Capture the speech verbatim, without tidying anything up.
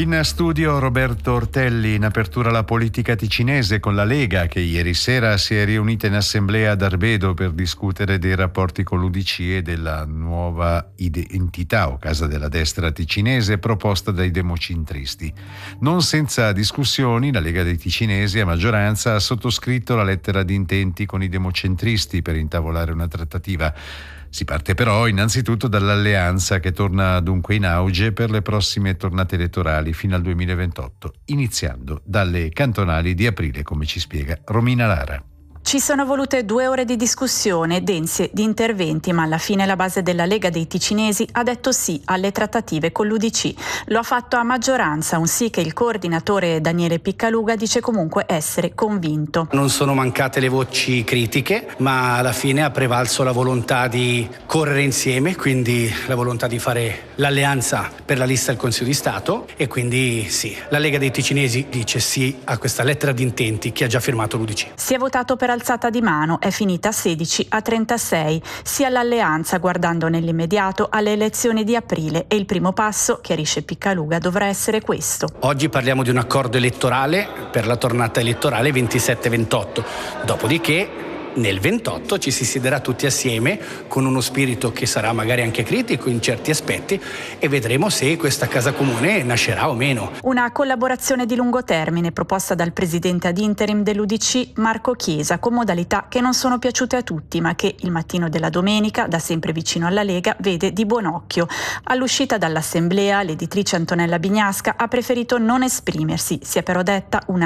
In studio Roberto Ortelli. In apertura la politica ticinese con la Lega, che ieri sera si è riunita in assemblea ad Arbedo per discutere dei rapporti con l'U D C e della nuova identità o casa della destra ticinese proposta dai democentristi. Non senza discussioni, la Lega dei ticinesi a maggioranza ha sottoscritto la lettera di intenti con i democentristi per intavolare una trattativa. Si parte però innanzitutto dall'alleanza, che torna dunque in auge per le prossime tornate elettorali fino al duemilaventotto, iniziando dalle cantonali di aprile, come ci spiega Romina Lara. Ci sono volute due ore di discussione, dense di interventi, ma alla fine la base della Lega dei ticinesi ha detto sì alle trattative con l'U D C. Lo ha fatto a maggioranza, un sì che il coordinatore Daniele Piccaluga dice comunque essere convinto. Non sono mancate le voci critiche, ma alla fine ha prevalso la volontà di correre insieme, quindi la volontà di fare l'alleanza per la lista del Consiglio di Stato, e quindi sì, la Lega dei ticinesi dice sì a questa lettera di intenti che ha già firmato l'U D C. Si è votato per alzata di mano, è finita sedici a trentasei, sia l'alleanza guardando nell'immediato alle elezioni di aprile, e il primo passo, chiarisce Piccaluga, dovrà essere questo. Oggi parliamo di un accordo elettorale per la tornata elettorale ventisette ventotto, dopodiché nel ventotto ci si siederà tutti assieme con uno spirito che sarà magari anche critico in certi aspetti, e vedremo se questa casa comune nascerà o meno. Una collaborazione di lungo termine proposta dal presidente ad interim dell'U D C Marco Chiesa, con modalità che non sono piaciute a tutti, ma che il mattino della domenica, da sempre vicino alla Lega, vede di buon occhio. All'uscita dall'assemblea l'editrice Antonella Bignasca ha preferito non esprimersi, si è però detta una